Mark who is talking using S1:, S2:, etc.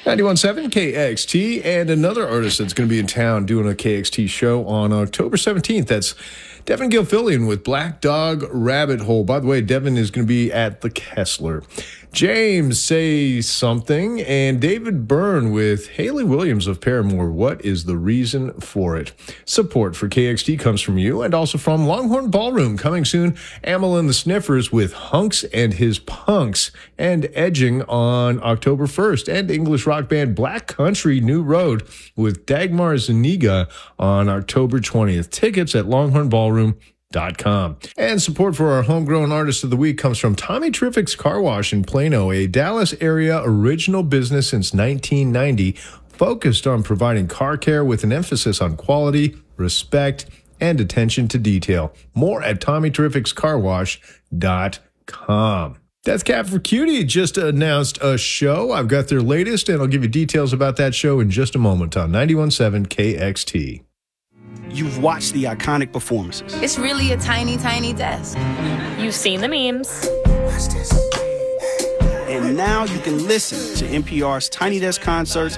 S1: 91.7 KXT, and another artist that's going to be in town doing a KXT show on October 17th. That's Devin Gilfillian with Black Dog Rabbit Hole. By the way, Devin is going to be at the Kessler. James Say Something, and David Byrne with Haley Williams of Paramore. What is the reason for it? Support for KXT comes from you and also from Longhorn Ballroom. Coming soon, Amel and the Sniffers with Hunks and His Punks, and Edging on October 1st, and English rock band Black Country New Road with Dagmar Zuniga on October 20th. Tickets at longhornballroom.com. And support for our homegrown artist of the week comes from Tommy Terrific's Car Wash in Plano, a Dallas area original business since 1990, focused on providing car care with an emphasis on quality, respect, and attention to detail. More at TommyTerrificsCarWash.com. That's Cat for Cutie just announced a show. I've got their latest, and I'll give you details about that show in just a moment on 91.7 KXT.
S2: You've watched the iconic performances.
S3: It's really a tiny, tiny desk.
S4: You've seen the memes.
S2: And now you can listen to NPR's Tiny Desk concerts